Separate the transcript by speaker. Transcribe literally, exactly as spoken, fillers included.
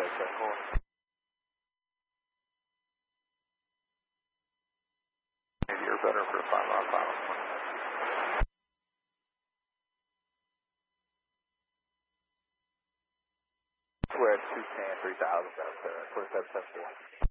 Speaker 1: seven four. Maybe you're better for a five mile final. We're at two ten, three thousand, uh, four seven seven four.